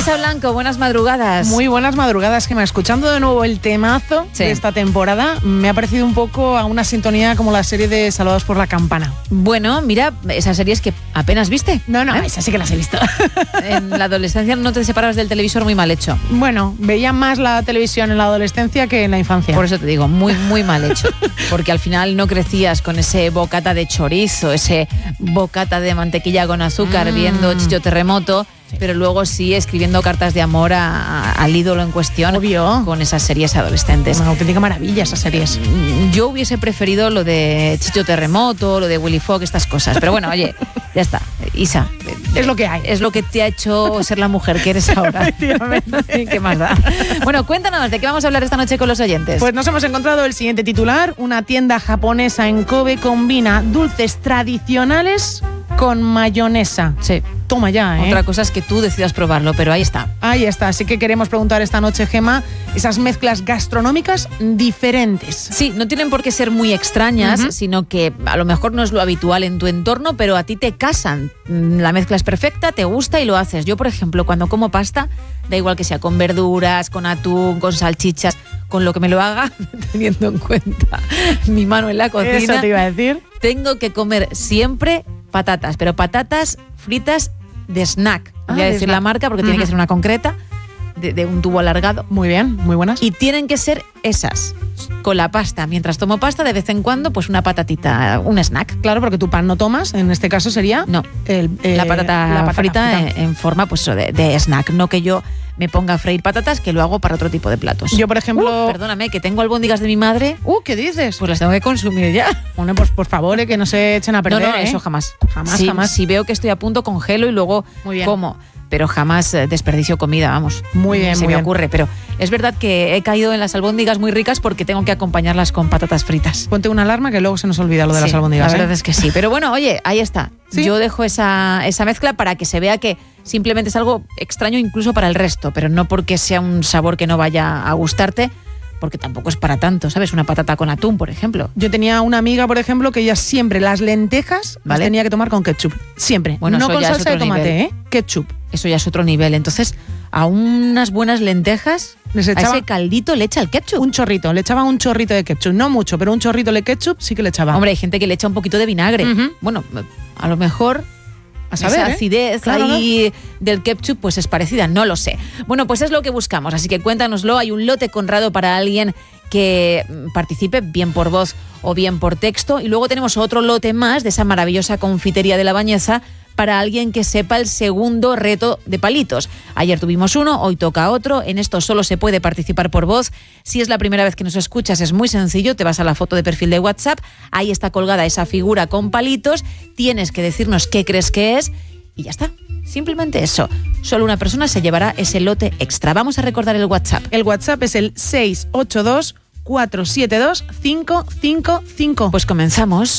Isa Blanco, buenas madrugadas. Muy buenas madrugadas, Gemma. Escuchando de nuevo el temazo de esta temporada, me ha parecido un poco a una sintonía como la serie de Salvados por la Campana. Bueno, mira, esas series que apenas viste. No, esas sí que las he visto. En la adolescencia no te separabas del televisor, muy mal hecho. Bueno, veía más la televisión en la adolescencia que en la infancia. Por eso te digo, muy, muy mal hecho. Porque al final no crecías con ese bocata de chorizo, ese bocata de mantequilla con azúcar, viendo Chicho Terremoto. Sí. Pero luego sí escribiendo cartas de amor al ídolo en cuestión. Obvio. Con esas series adolescentes. Una auténtica maravilla esas series. Yo hubiese preferido lo de Chicho Terremoto, lo de Willy Fogg, estas cosas. Pero bueno, oye, ya está. Isa, es lo que hay. Es lo que te ha hecho ser la mujer que eres ahora. Efectivamente. ¿Qué más da? Bueno, cuéntanos, ¿de qué vamos a hablar esta noche con los oyentes? Pues nos hemos encontrado el siguiente titular. Una tienda japonesa en Kobe combina dulces tradicionales con mayonesa. Sí. Toma ya, Otra cosa es que tú decidas probarlo, pero ahí está. Ahí está. Así que queremos preguntar esta noche, Gemma, esas mezclas gastronómicas diferentes. Sí, no tienen por qué ser muy extrañas, sino que a lo mejor no es lo habitual en tu entorno, pero a ti te casan. La mezcla es perfecta, te gusta y lo haces. Yo, por ejemplo, cuando como pasta, da igual que sea con verduras, con atún, con salchichas, con lo que me lo haga, teniendo en cuenta mi mano en la cocina. Eso te iba a decir. Tengo que comer siempre patatas, pero patatas fritas de snack. Voy a decir la marca porque tiene que ser una concreta, de un tubo alargado. Muy bien, muy buenas. Y tienen que ser esas, con la pasta. Mientras tomo pasta, de vez en cuando, pues una patatita, un snack. Claro, porque tu pan no tomas, en este caso sería... No, la patata frita en forma pues de snack. No que yo me ponga a freír patatas, que lo hago para otro tipo de platos. Yo, por ejemplo... perdóname, que tengo albóndigas de mi madre. ¿Qué dices? Pues las tengo que consumir ya. Bueno, pues por favor, que no se echen a perder. No, eso jamás. Jamás. Si veo que estoy a punto, congelo y luego como. Pero jamás desperdicio comida, vamos. Muy bien, Se me ocurre, pero es verdad que he caído en las albóndigas muy ricas porque tengo que acompañarlas con patatas fritas. Ponte una alarma que luego se nos olvida lo de las albóndigas. La verdad es que sí. Pero bueno, oye, ahí está. ¿Sí? Yo dejo esa mezcla para que se vea que simplemente es algo extraño incluso para el resto, pero no porque sea un sabor que no vaya a gustarte, porque tampoco es para tanto, ¿sabes? Una patata con atún, por ejemplo. Yo tenía una amiga, por ejemplo, que ella siempre las lentejas las tenía que tomar con ketchup. Siempre. Bueno, no con salsa de tomate, nivel. Ketchup. Eso ya es otro nivel. Entonces, a unas buenas lentejas, a ese caldito le echa el ketchup. Un chorrito, le echaba un chorrito de ketchup. No mucho, pero un chorrito de ketchup sí que le echaba. Hombre, hay gente que le echa un poquito de vinagre. Bueno, a lo mejor... A saber, esa acidez ahí del ketchup pues es parecida, no lo sé. Bueno, pues es lo que buscamos, así que cuéntanoslo. Hay un lote Conrado para alguien que participe, bien por voz o bien por texto. Y luego tenemos otro lote más de esa maravillosa confitería de La Bañeza para alguien que sepa el segundo reto de palitos. Ayer tuvimos uno, hoy toca otro. En esto solo se puede participar por voz. Si es la primera vez que nos escuchas, es muy sencillo. Te vas a la foto de perfil de WhatsApp. Ahí está colgada esa figura con palitos. Tienes que decirnos qué crees que es y ya está. Simplemente eso. Solo una persona se llevará ese lote extra. Vamos a recordar el WhatsApp. El WhatsApp es el 682 472 555. Pues comenzamos.